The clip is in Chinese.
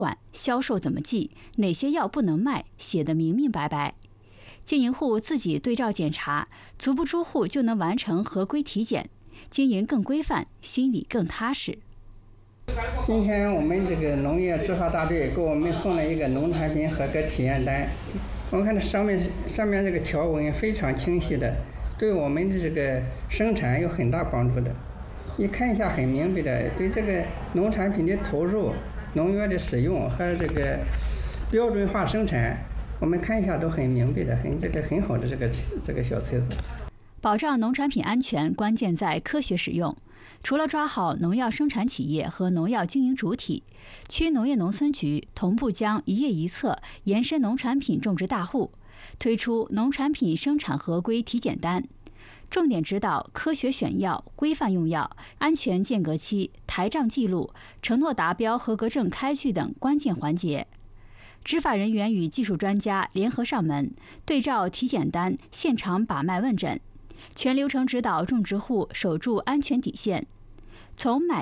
管销售怎么记，哪些药不能卖，写得明明白白。经营户自己对照检查，足不出户就能完成合规体检，经营更规范，心里更踏实。 今天我们这个农业执法大队给我们送了一个农产品合格体验单，我看这上面这个条文非常清晰的，对我们的这个生产有很大帮助的。一看一下很明白的，对这个农产品的投入、农药的使用和这个标准化生产，我们看一下都很明白的，很好的这个小册子。 保障农产品安全，关键在科学使用。除了抓好农药生产企业和农药经营主体，区农业农村局同步将一页一册延伸农产品种植大户，推出农产品生产合规体检单，重点指导科学选药、规范用药、安全间隔期、台账记录、承诺达标合格证开具等关键环节。执法人员与技术专家联合上门，对照体检单现场把脉问诊，全流程指导种植户守住安全底线，从买